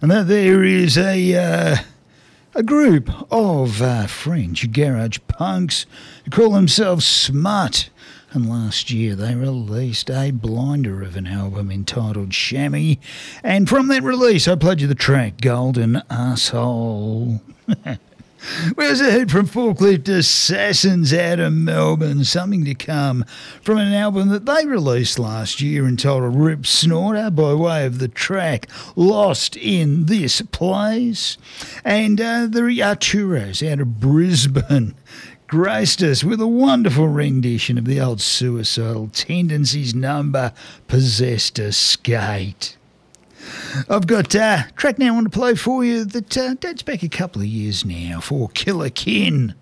And that there is a group of French garage punks who call themselves Smut. And last year they released a blinder of an album entitled Chamois. And from that release I played you the track Golden Asshole. We also heard from Forklift Assassins out of Melbourne, something to come from an album that they released last year entitled Rip Snorter by way of the track Lost in This Place. And the Arturos out of Brisbane graced us with a wonderful rendition of the old Suicidal Tendencies number Possessed a Skate. I've got a track now I want to play for you that dates back a couple of years now for Killer Kin.